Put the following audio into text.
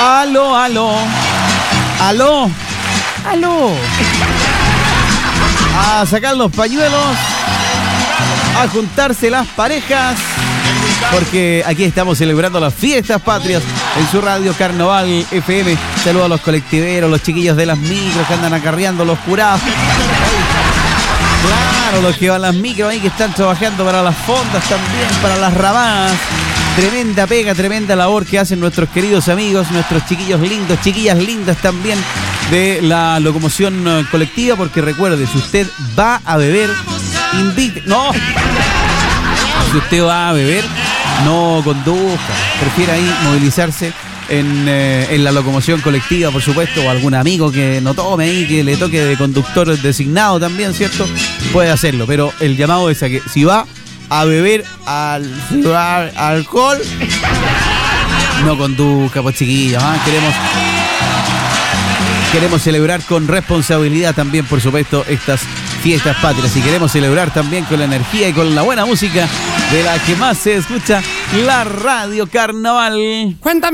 Aló, aló. Aló. Aló. A sacar los pañuelos. A juntarse las parejas. Porque aquí estamos celebrando las fiestas patrias en su radio Carnaval FM. Saludos a los colectiveros, los chiquillos de las micros que andan acarreando los curados. Claro, los que van las micros ahí que están trabajando para las fondas también, para las rabadas. Tremenda pega, tremenda labor que hacen nuestros queridos amigos, nuestros chiquillos lindos, chiquillas lindas también de la locomoción colectiva. Porque recuerde, si usted va a beber, invite. No. Si usted va a beber, no conduzca. Prefiere ahí movilizarse en la locomoción colectiva, por supuesto, o algún amigo que no tome ahí, que le toque de conductor designado también, ¿cierto? Puede hacerlo, pero el llamado es a que si va a beber alcohol, no conduzca, pues chiquillos, ¿eh? Queremos celebrar con responsabilidad también, por supuesto, estas fiestas patrias. Y queremos celebrar también con la energía y con la buena música de la que más se escucha, la Radio Carnaval. Cuéntame.